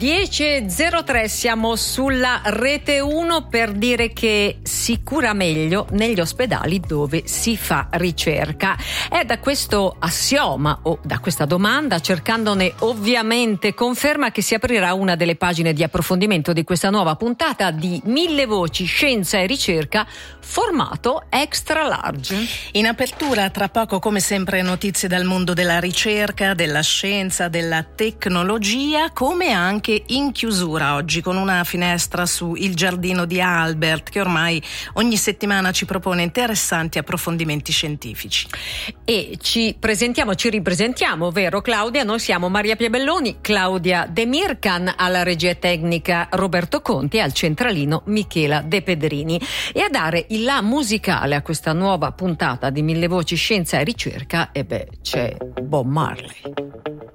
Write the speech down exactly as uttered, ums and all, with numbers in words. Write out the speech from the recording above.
dieci e zero tre siamo sulla Rete uno per dire che si cura meglio negli ospedali dove si fa ricerca. È da questo assioma o da questa domanda, cercandone ovviamente conferma, che si aprirà una delle pagine di approfondimento di questa nuova puntata di Mille Voci, Scienza e Ricerca, formato extra large. In apertura, tra poco, come sempre, notizie dal mondo della ricerca, della scienza, della tecnologia, come anche in chiusura oggi con una finestra su Il giardino di Albert, che ormai ogni settimana ci propone interessanti approfondimenti scientifici. E ci presentiamo, ci ripresentiamo, vero Claudia? Noi siamo Maria Piabelloni, Claudia De Mircan, alla regia tecnica Roberto Conti e al centralino Michela De Pedrini. E a dare il là musicale a questa nuova puntata di Mille Voci, Scienza e Ricerca, e beh, c'è Bob Marley.